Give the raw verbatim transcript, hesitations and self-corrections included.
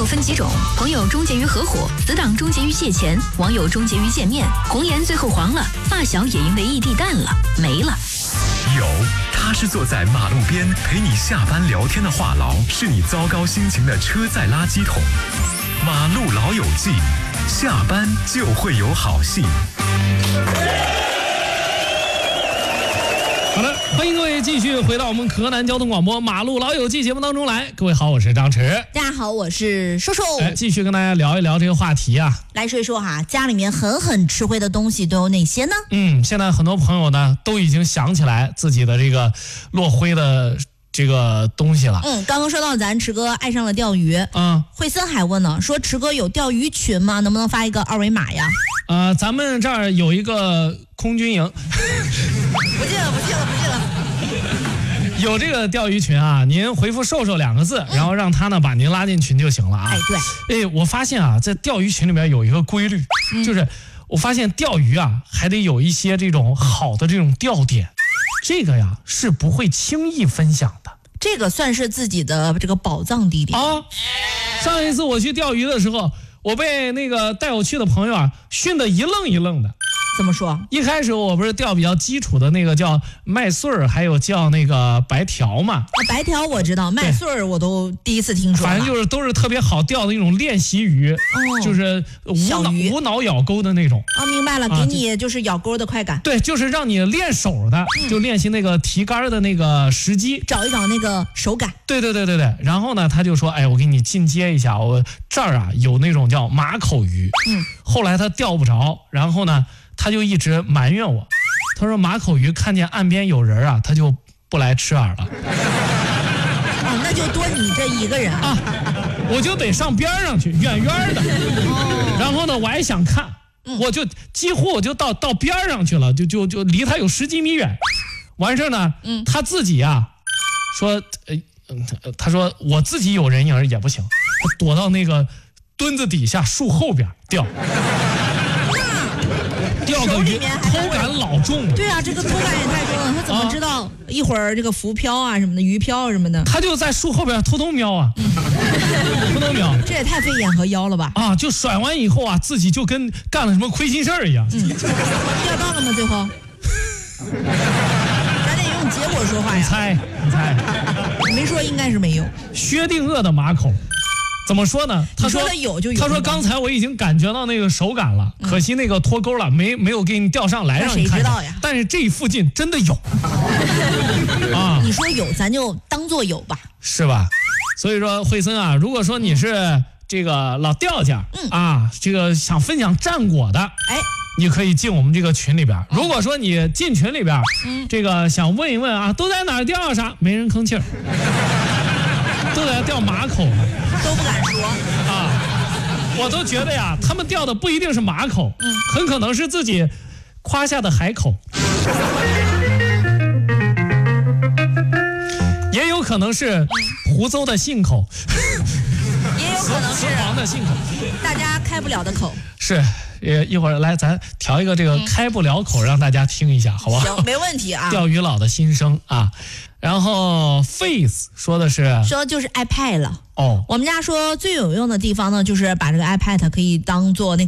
分几种，朋友终结于合伙，死党终结于借钱，网友终结于见面，红颜最后黄了，发小也因为异地淡了，没了。 有，他是坐在马路边陪你下班聊天的话痨，是你糟糕心情的车载垃圾桶。马路老友记，下班就会有好戏。 好的，欢迎各位继续回到我们河南交通广播马路老友记节目当中来。各位好，我是张弛。 大家好，我是瘦瘦。 哎，继续跟大家聊一聊这个话题啊。 来说一说哈，家里面狠狠吃灰的东西都有哪些呢？ 嗯，现在很多朋友呢都已经想起来自己的这个落灰的这个东西了。 嗯，刚刚说到咱池哥爱上了钓鱼， 嗯， 慧森还问呢，说池哥有钓鱼群吗？能不能发一个二维码呀？ 呃，咱们这儿有一个空军营。 不进了，不进了，不进了。 有这个钓鱼群啊，您回复瘦瘦两个字，然后让他呢把您拉进群就行了啊。 哎， 对。哎，我发现啊，在钓鱼群里面有一个规律，嗯、就是我发现钓鱼啊还得有一些这种好的这种钓点，这个呀是不会轻易分享的。 这个算是自己的这个宝藏地点啊。上一次我去钓鱼的时候，我被那个带我去的朋友啊训得一愣一愣的。 怎么说？ 一开始我不是钓比较基础的那个叫麦穗儿，还有叫那个白条嘛。 啊，白条我知道，麦穗儿我都第一次听说。 反正就是都是特别好钓的那种练习鱼，哦、就是无脑无脑咬钩的那种。 啊，明白了，给你就是咬钩的快感。 对，就是让你练手的，嗯、就练习那个提竿的那个时机， 找一找那个手感。 对对对对对。然后呢，他就说：“哎，我给你进阶一下，我这儿啊有那种叫马口鱼。”嗯。后来他钓不着，然后呢。他就一直埋怨我，他说马口鱼看见岸边有人啊，他就不来吃饵了。 哦，那就多你这一个人啊，我就得上边上去，远远的。哦、然后呢，我还想看，嗯、我就几乎我就到到边上去了，就就就离他有十几米远。完事呢，嗯、他自己啊说，呃，他说我自己有人影也不行，我躲到那个墩子底下树后边钓。钓个鱼偷感老重。 对啊，这个偷感也太重了。他怎么知道一会儿这个浮漂啊什么的，鱼漂什么的？ 他就在树后边偷偷瞄啊，嗯、偷偷瞄。 这也太费眼和腰了吧？ 啊，就甩完以后啊，自己就跟干了什么亏心事儿一样。嗯， 钓到了吗？最后？咱得用结果说话呀。 你猜，你猜？ 没说，应该是没有。 薛定谔的马口。怎么说呢？他说他有就有。 他说刚才我已经感觉到那个手感了，嗯、可惜那个脱钩了，没没有给你钓上来让你看。 谁知道呀？ 但是这附近真的有啊！你说有，咱就当做有吧， 是吧？所以说，慧森啊，如果说你是这个老钓家，嗯、啊，这个想分享战果的，哎，你可以进我们这个群里边。嗯、如果说你进群里边，嗯、这个想问一问啊，都在哪儿钓啥，没人吭气儿。都在钓马口， 都不敢说啊！我都觉得呀，他们钓的不一定是马口，嗯，很可能是自己夸下的海口，也有可能是湖州的信口， 也有可能是慈航的信口， 大家开不了的口。 是，呃，一会儿来咱调一个这个开不了口，让大家听一下，好不好？ 行，没问题啊。 钓鱼佬的心声啊。然后 Face 说的是说就是 iPad 了哦， 我们家说最有用的地方呢，就是把这个 iPad 可以当做那个